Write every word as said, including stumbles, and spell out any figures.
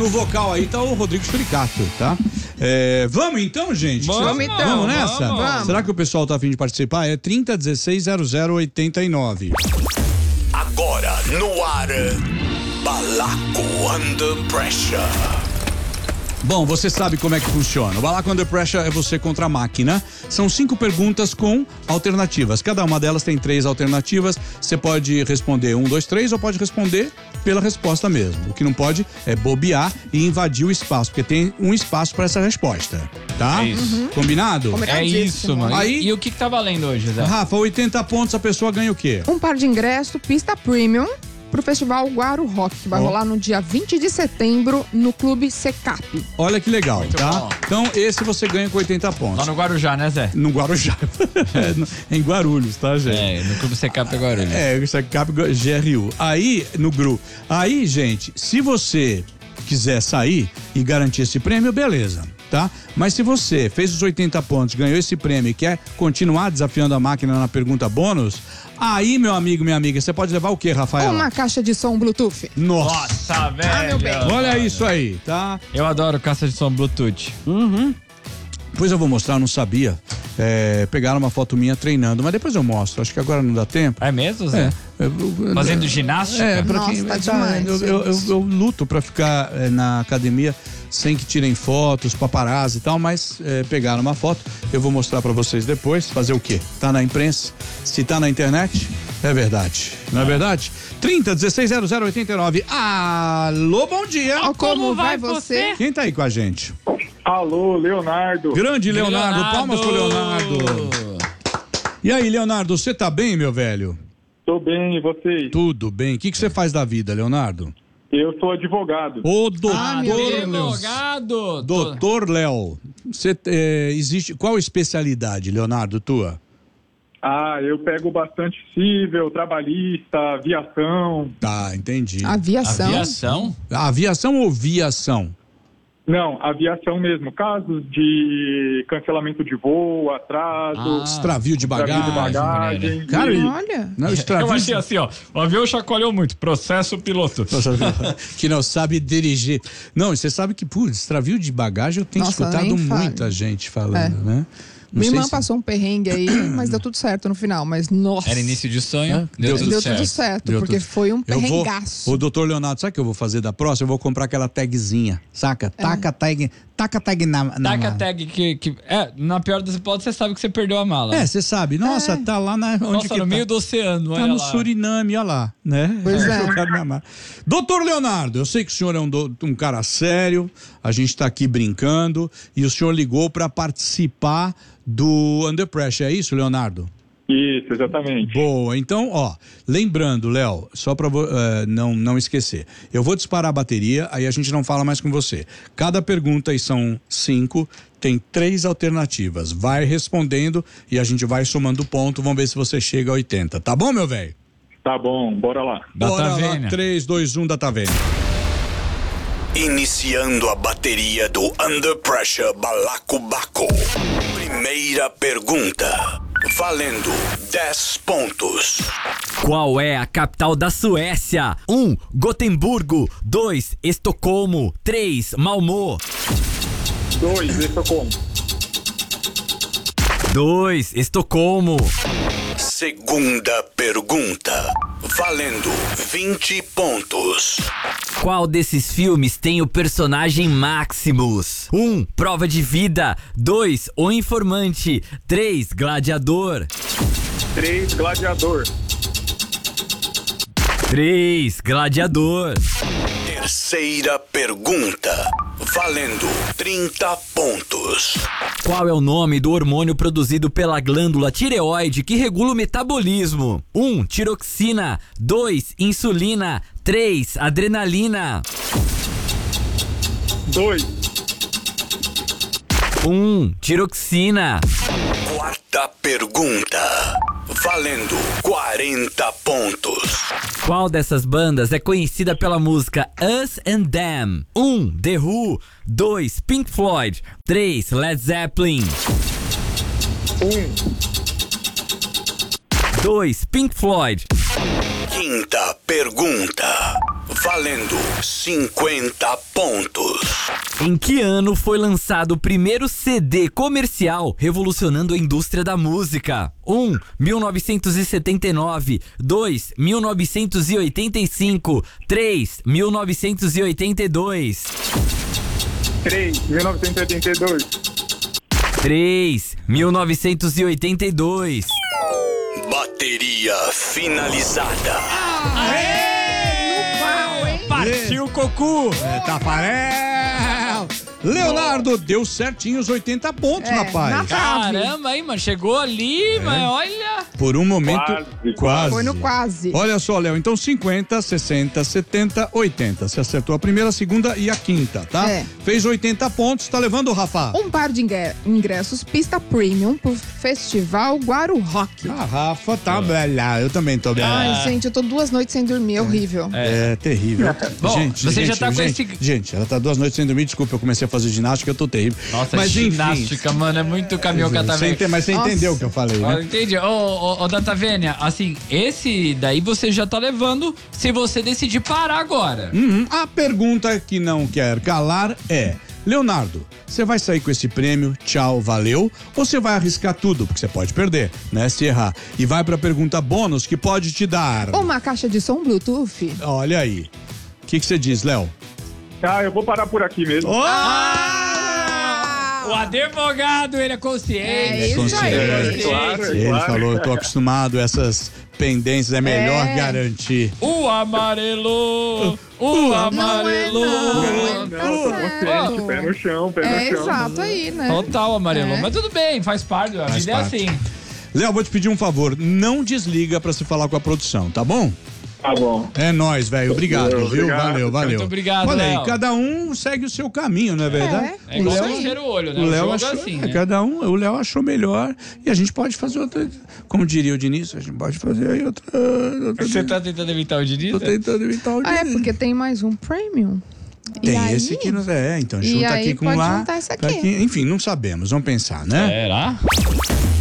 no vocal aí tá o Rodrigo Suricato, tá? É, vamos então, gente? Vamos então. Vamos nessa? Vamos. Será que o pessoal tá a fim de participar? É trinta, dezesseis, zero zero, oitenta e nove. Agora no ar, Balaco Under Pressure. Bom, você sabe como é que funciona. O Balaco Under Pressure é você contra a máquina. São cinco perguntas com alternativas. Cada uma delas tem três alternativas. Você pode responder um, dois, três ou pode responder pela resposta mesmo. O que não pode é bobear e invadir o espaço, porque tem um espaço para essa resposta, tá? É isso. Uhum. Combinado? É isso, mano. Aí, e, e o que, que tá valendo hoje, Zé? Rafa, oitenta pontos, a pessoa ganha o quê? Um par de ingresso, pista premium, pro Festival Guaru Rock, que vai oh. rolar no dia vinte de setembro no Clube Secap. Olha que legal, Muito tá? bom. Então, esse você ganha com oitenta pontos. Lá no Guarujá, né, Zé? No Guarujá. É, no, em Guarulhos, tá, gente? É, no Clube Secap Guarulhos. É, o Secap G R U. Aí, no G R U. Aí, gente, se você quiser sair e garantir esse prêmio, beleza, tá? Mas se você fez os oitenta pontos, ganhou esse prêmio e quer continuar desafiando a máquina na pergunta bônus, aí, meu amigo, minha amiga, você pode levar o quê, Rafael? Uma caixa de som Bluetooth. Nossa, Nossa, velho. Ah, meu bem. olha isso aí, tá? Eu adoro caixa de som Bluetooth. Uhum. Depois eu vou mostrar, eu não sabia. É, pegaram uma foto minha treinando, mas depois eu mostro. Acho que agora não dá tempo. É mesmo, Zé? É, eu- Fazendo ginástica? É, pra Nossa, quem tá demais, eu, eu, eu, gente. eu luto pra ficar é, na academia sem que tirem fotos, paparazzi e tal, mas é, pegaram uma foto. Eu vou mostrar pra vocês depois. Fazer o quê? Tá na imprensa? Se tá na internet, é verdade. Não é verdade? trinta, dezesseis, zero zero, oitenta e nove. Alô, bom dia. Ó, como vai você? Quem tá aí com a gente? Alô, Leonardo. Grande Leonardo, palmas pro Leonardo. E aí, Leonardo, você tá bem, meu velho? Tô bem, e vocês? Tudo bem. O que que você faz da vida, Leonardo? Eu sou advogado. Ô, doutor Ah, meu Deus. Léo. Advogado. Doutor Léo, você é, existe qual especialidade, Leonardo, tua? Ah, eu pego bastante cível, trabalhista, aviação. Tá, entendi. Aviação. Aviação? Aviação ou viação? Não, aviação mesmo. Casos de cancelamento de voo, atraso, Ah, Extravio de extravio bagagem. de bagagem. Cara, e- Olha. Não, extravio Eu de- achei assim, ó. O avião chacoalhou muito. Processo piloto. que não sabe dirigir. Não, você sabe que, putz, extravio de bagagem eu tenho Nossa, escutado nem fale. muita gente falando, É. né? Não Minha sei irmã se- passou um perrengue aí, mas deu tudo certo no final. Mas, nossa. Era início de sonho. Hã? Deu, Deu tudo Deu certo. tudo certo, Deu porque tudo- foi um Eu vou, perrengaço. o doutor Leonardo, sabe o que eu vou fazer da próxima? Eu vou comprar aquela tagzinha, saca? Taca a tag, taca a tag na, na Taca a mala. tag que, que. É, na pior das hipóteses, você sabe que você perdeu a mala. É, você sabe. Nossa, É. tá lá na onde Nossa, que no tá? meio do oceano, Tá olha no lá. Suriname, olha lá, né? Pois é. Jogaram minha mala. Doutor Leonardo, eu sei que o senhor é um, do- um cara sério, a gente tá aqui brincando e o senhor ligou para participar do Under Pressure, é isso, Leonardo? Isso, exatamente. Boa, então, ó, lembrando, Léo, só pra vo- eh, não, não esquecer, eu vou disparar a bateria, aí a gente não fala mais com você. Cada pergunta, e são cinco, tem três alternativas. Vai respondendo e a gente vai somando ponto, vamos ver se você chega a oitenta, tá bom, meu velho? Tá bom, bora lá. Bora Data lá, Vênia. três, dois, um, Data Vênia. Iniciando a bateria do Under Pressure Balacobaco. Primeira pergunta. Valendo dez pontos. Qual é a capital da Suécia? um. Gotemburgo. dois. Estocolmo. três. Malmö. Dois, Estocolmo. dois. Estocolmo. Segunda pergunta. Valendo vinte pontos. Qual desses filmes tem o personagem Maximus? um. Prova de Vida. dois. O Informante. três. Gladiador. Três, Gladiador. três. Gladiador. Terceira pergunta. Valendo trinta pontos. Qual é o nome do hormônio produzido pela glândula tireoide que regula o metabolismo? um. Tiroxina. dois. Insulina. três. Adrenalina. Dois, um. Tiroxina. Quarta pergunta. Valendo quarenta pontos. Qual dessas bandas é conhecida pela música Us and Them? um. The Who. dois. Pink Floyd. três. Led Zeppelin. um, dois. Pink Floyd. Quinta pergunta. Valendo cinquenta pontos. Em que ano foi lançado o primeiro C D comercial revolucionando a indústria da música? um. mil novecentos e setenta e nove. dois. mil novecentos e oitenta e cinco. três. mil novecentos e oitenta e dois. três, mil novecentos e oitenta e dois. três. mil novecentos e oitenta e dois. Bateria finalizada. Partiu o Cocu. É, Tafarel! Leonardo, deu certinho os oitenta pontos, É, rapaz. na trave. Caramba, hein, mano. Chegou ali, mas olha. Por um momento, Quase, quase. Foi no quase. Olha só, Léo, então cinquenta, sessenta, setenta, oitenta. Você acertou a primeira, a segunda e a quinta, tá? É. Fez oitenta pontos, tá levando, Rafa? Um par de ingre- ingressos pista premium pro Festival Guaru Rock. A Rafa tá velha, eu também tô velha. Ai, gente, eu tô duas noites sem dormir, é horrível. É, terrível. Bom, gente, você gente, já tá com gente, esse- gente, ela tá duas noites sem dormir, desculpa, eu comecei a fazer ginástica, eu tô terrível. Nossa, mas ginástica, enfim. mano, é muito caminhão Você catavento. ente- mas você Nossa. entendeu o que eu falei, Ó, né? entendi. Ô, ô, ô, Data Vênia, assim, esse daí você já tá levando se você decidir parar agora. Uhum. A pergunta que não quer calar é: Leonardo, você vai sair com esse prêmio, tchau, valeu? Ou você vai arriscar tudo, porque você pode perder, né, se errar? E vai pra pergunta bônus que pode te dar. Uma caixa de som Bluetooth. Olha aí. O que que você diz, Léo? Ah, eu vou parar por aqui mesmo. O advogado, ele é consciente. É isso consciente. aí. Claro, Ele claro. falou, tô acostumado, essas pendências, é melhor É. garantir. O amarelo, o amarelo. não, Não, Tá tô certo. consciente, pé no chão, pé É no chão. exato aí, né? Total amarelo. É. Mas tudo bem, faz parte. A Faz vida parte. é assim. Léo, vou te pedir um favor, não desliga pra se falar com a produção, tá bom? Tá bom. É nóis, velho. Obrigado, viu? Obrigado. Valeu, valeu. Muito obrigado, Olha aí, Léo. cada um segue o seu caminho, não é verdade? É igual o Léo, terceiro olho, né? o O Léo jogo achou, é assim, é, né? cada um, o Léo achou melhor e a gente pode fazer outra, como diria o Diniz, a gente pode fazer aí outra, outra Você tá tentando evitar o Diniz? Tô né? tentando evitar o Ah, é Diniz. porque tem mais um premium. E Tem aí- esse que não é, então e junta aí aqui com pode lá. juntar esse tá aqui. Enfim, não sabemos, vamos pensar, né? Será?